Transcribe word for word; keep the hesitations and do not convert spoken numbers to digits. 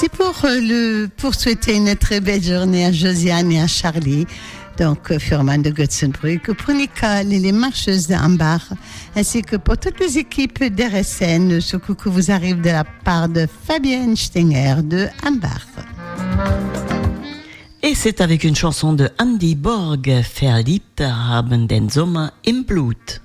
C'est pour, euh, le, pour souhaiter une très belle journée à Josiane et à Charlie, donc euh, Furman de Götzenbrück, pour Nicole et les marcheuses de Hambach, ainsi que pour toutes les équipes d'R S N. Ce coucou vous arrive de la part de Fabienne Stenger de Hambach. Et c'est avec une chanson de Andy Borg, Verliebt haben den Sommer im Blut.